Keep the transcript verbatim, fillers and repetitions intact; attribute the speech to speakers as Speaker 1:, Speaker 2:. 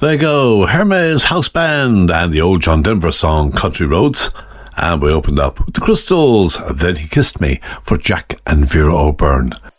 Speaker 1: There you go, Hermes House Band and the old John Denver song Country Roads. And we opened up with the Crystals, Then He Kissed Me, for Jack and Vera O'Byrne.